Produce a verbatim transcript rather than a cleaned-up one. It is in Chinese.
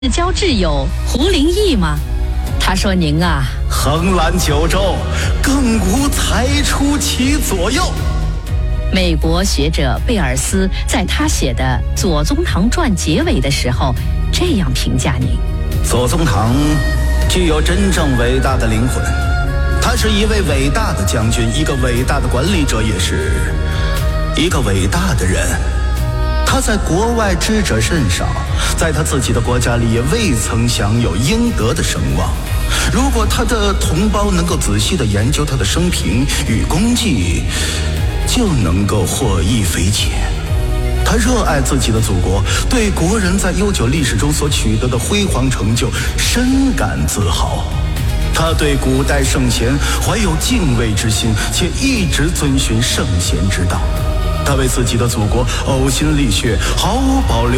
交挚友胡林翼吗？他说您啊， 横览九州，更无才出其左右。 美国学者贝尔斯在他写的《左宗棠传》结尾的时候，这样评价您： 左宗棠具有真正伟大的灵魂，他是一位伟大的将军，一个伟大的管理者，也是一个伟大的人。他在国外知者甚少，在他自己的国家里也未曾享有应得的声望。如果他的同胞能够仔细地研究他的生平与功绩，就能够获益匪浅。他热爱自己的祖国，对国人在悠久历史中所取得的辉煌成就深感自豪。他对古代圣贤怀有敬畏之心，且一直遵循圣贤之道。他为自己的祖国呕心沥血，毫无保留